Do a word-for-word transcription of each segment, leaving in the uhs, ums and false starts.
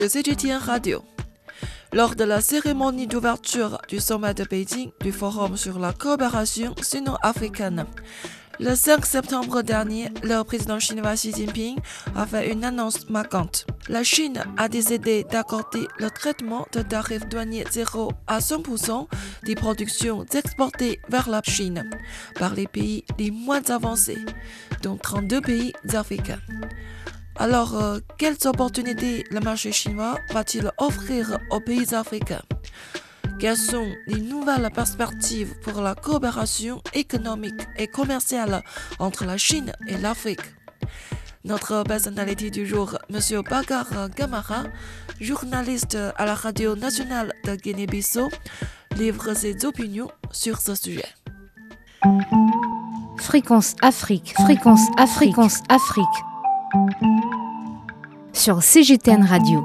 de C G T N Radio. Lors de la cérémonie d'ouverture du sommet de Beijing du Forum sur la coopération sino-africaine, le cinq septembre dernier, le président chinois Xi Jinping a fait une annonce marquante. La Chine a décidé d'accorder le traitement de tarifs douaniers zéro à cent pour cent des productions exportées vers la Chine par les pays les moins avancés, dont trente-deux pays africains. Alors, euh, quelles opportunités le marché chinois va-t-il offrir aux pays africains? Quelles sont les nouvelles perspectives pour la coopération économique et commerciale entre la Chine et l'Afrique? Notre personnalité du jour, M. Bakar Gamara, journaliste à la radio nationale de Guinée-Bissau, livre ses opinions sur ce sujet. Fréquence Afrique, Fréquence Afrique, Fréquence Afrique. Sur C G T N Radio.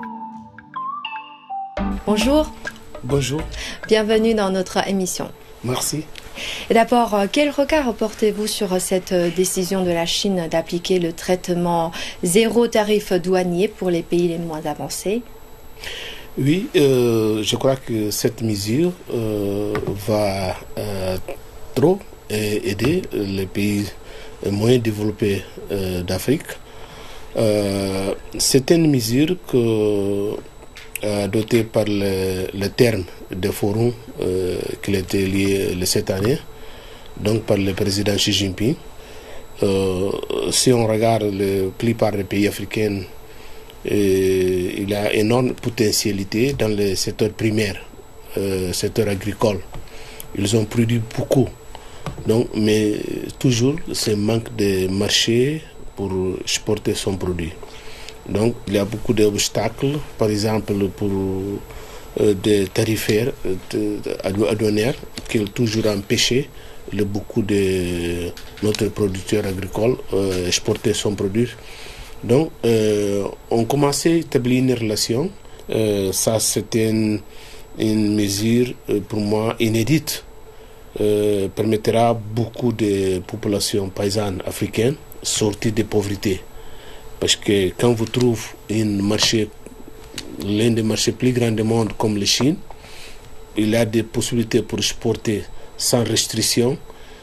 Bonjour. Bonjour. Bienvenue dans notre émission. Merci. Et d'abord, quel regard portez-vous sur cette décision de la Chine d'appliquer le traitement zéro tarif douanier pour les pays les moins avancés? Oui, euh, je crois que cette mesure euh, va euh, trop aider les pays moins développés euh, d'Afrique. Euh, c'est une mesure que, euh, dotée par le, le terme de forum euh, qui a été lié cette année, donc par le président Xi Jinping. Euh, si on regarde la plupart des pays africains, euh, il y a une énorme potentialité dans le secteur primaire, euh, secteur agricole. Ils ont produit beaucoup, donc, mais toujours ce manque de marché pour exporter son produit. Donc il y a beaucoup d'obstacles, par exemple pour euh, des tarifaires de, de, douanières qui ont toujours empêché le, beaucoup de notre producteurs agricoles euh, exporter son produit. Donc euh, on commençait à établir une relation. Euh, ça c'était une, une mesure euh, pour moi inédite. Euh, permettra à beaucoup de populations paysannes africaines sortir de pauvreté. Parce que quand vous trouvez un marché, l'un des marchés plus grands du monde comme la Chine, il y a des possibilités pour exporter sans restriction.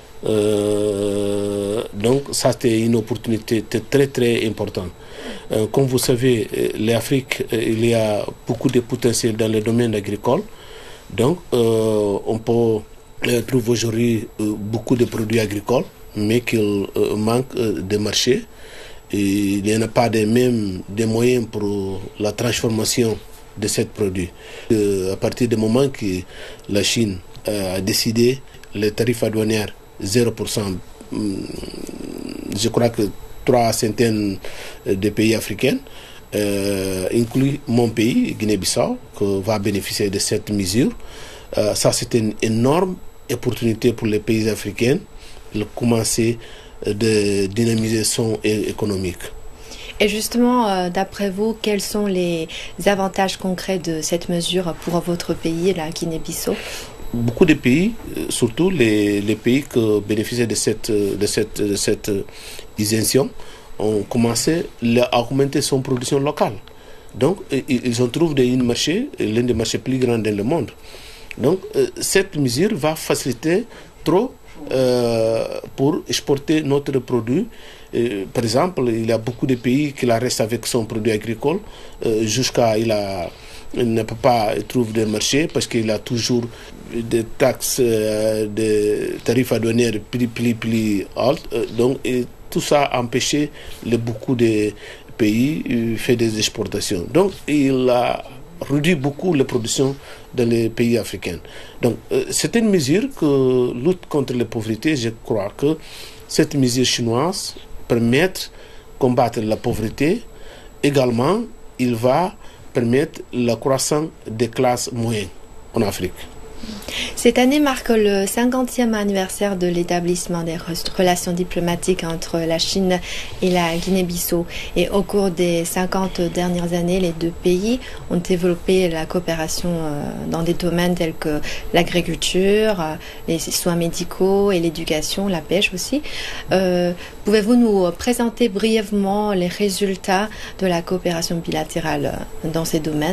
Euh, donc ça c'est une opportunité très très importante. Euh, comme vous savez, l'Afrique, il y a beaucoup de potentiel dans le domaine agricole. Donc euh, on peut trouver aujourd'hui euh, beaucoup de produits agricoles, mais qu'il euh, manque euh, de marché. Et il n'y en a pas de même des moyens pour la transformation de ces produits. Euh, à partir du moment que la Chine euh, a décidé les tarifs douaniers zéro pour cent, je crois que trois centaines de pays africains, euh, inclus mon pays, Guinée-Bissau, qui va bénéficier de cette mesure. Euh, ça, c'est une énorme opportunité pour les pays africains de commencer de dynamiser son économique. Et justement, euh, d'après vous, quels sont les avantages concrets de cette mesure pour votre pays, la Guinée-Bissau? Beaucoup de pays, surtout les, les pays qui bénéficient de cette, de cette, de cette isention, ont commencé à augmenter son production locale. Donc, ils ont trouvé un marché, l'un des marchés plus grands dans le monde. Donc, euh, cette mesure va faciliter trop euh, pour exporter notre produit. Euh, par exemple, il y a beaucoup de pays qui la restent avec son produit agricole euh, jusqu'à il, a, il ne peut pas trouver de marché parce qu'il a toujours des taxes, euh, des tarifs douaniers plus, plus, plus alts. Euh, donc, et tout ça a empêché le, beaucoup de pays euh, faire des exportations. Donc, il a réduit beaucoup la production dans les pays africains. Donc, euh, c'est une mesure que lutte contre la pauvreté. Je crois que cette mesure chinoise permet de combattre la pauvreté. Également, il va permettre la croissance des classes moyennes en Afrique. Cette année marque le cinquantième anniversaire de l'établissement des relations diplomatiques entre la Chine et la Guinée-Bissau. Et au cours des cinquante dernières années, les deux pays ont développé la coopération dans des domaines tels que l'agriculture, les soins médicaux et l'éducation, la pêche aussi. Euh, pouvez-vous nous présenter brièvement les résultats de la coopération bilatérale dans ces domaines ?